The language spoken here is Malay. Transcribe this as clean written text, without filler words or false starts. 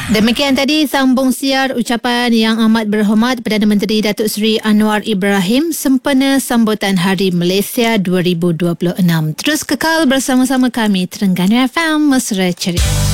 Demikian tadi sambung siar ucapan yang amat berhormat Perdana Menteri Datuk Seri Anwar Ibrahim sempena sambutan Hari Malaysia 2026. Terus kekal bersama-sama kami Terengganu FM Mesra Ceria.